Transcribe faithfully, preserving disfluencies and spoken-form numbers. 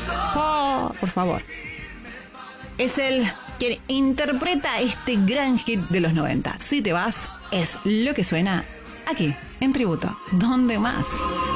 Oh, por favor. Es él quien interpreta este gran hit de los noventa. Si te vas, es lo que suena aquí, en Tributo. ¿Dónde más?